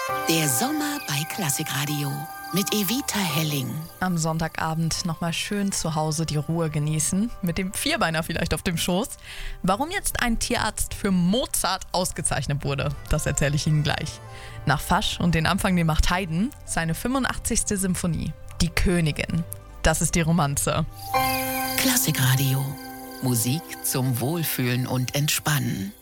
Der Sommer bei Klassikradio mit Evita Helling. Am Sonntagabend nochmal schön zu Hause die Ruhe genießen, mit dem Vierbeiner vielleicht auf dem Schoß. Warum jetzt ein Tierarzt für Mozart ausgezeichnet wurde, das erzähle ich Ihnen gleich. Nach Fasch und den Anfang, den macht Haydn, seine 85. Symphonie, Die Königin. Das ist die Romanze. Klassikradio. Musik zum Wohlfühlen und Entspannen.